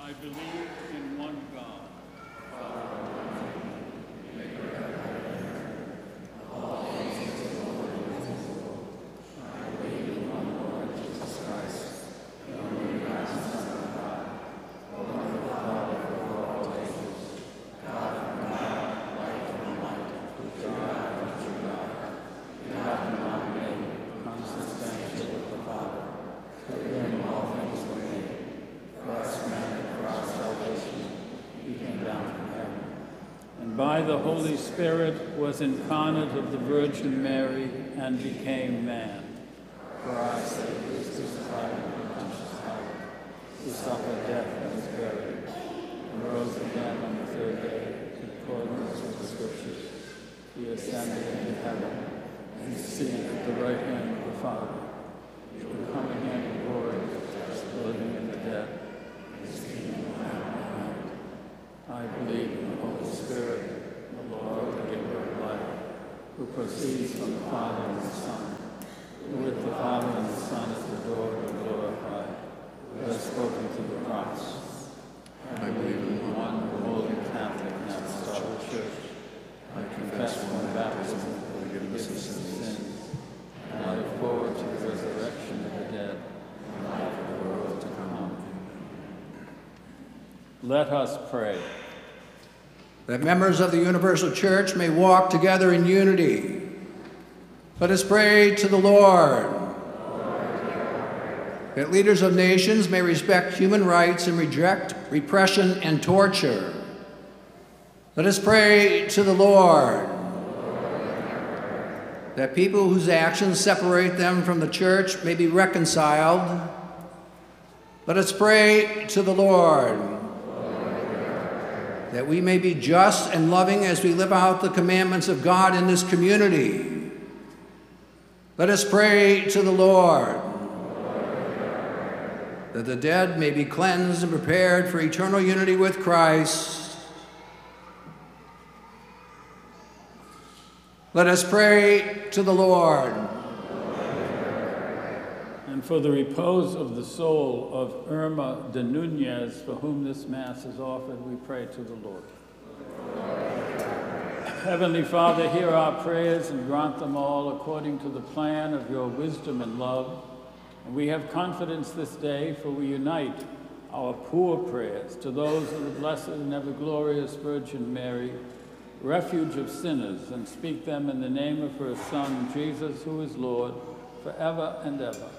I believe in one God, by the Holy Spirit was incarnate of the Virgin Mary and became man. For our sake, he was crucified and crucified. He suffered death and was buried, and rose again on the third day, in accordance with the Scriptures. He ascended into heaven and is seated at the right hand of the Father. He will come again in glory, the living and the dead. I believe in the Holy Spirit, the Lord, the giver of life, who proceeds from the Father and the Son, who with the Father and the Son is adored and glorified, who has spoken to the prophets. I believe in one holy Catholic and Apostolic Church. I confess one baptism for the forgiveness of sins, and I look forward to the resurrection of the dead and life of the world to come. Let us pray. That members of the Universal Church may walk together in unity. Let us pray to the Lord. That leaders of nations may respect human rights and reject repression and torture. Let us pray to the Lord. That people whose actions separate them from the church may be reconciled. Let us pray to the Lord. That we may be just and loving as we live out the commandments of God in this community. Let us pray to the Lord. That the dead may be cleansed and prepared for eternal unity with Christ. Let us pray to the Lord. And for the repose of the soul of Irma de Nunez, for whom this Mass is offered, we pray to the Lord. Heavenly Father, hear our prayers and grant them all according to the plan of your wisdom and love. And we have confidence this day, for we unite our poor prayers to those of the Blessed and Ever-Glorious Virgin Mary, refuge of sinners, and speak them in the name of her Son, Jesus, who is Lord, forever and ever.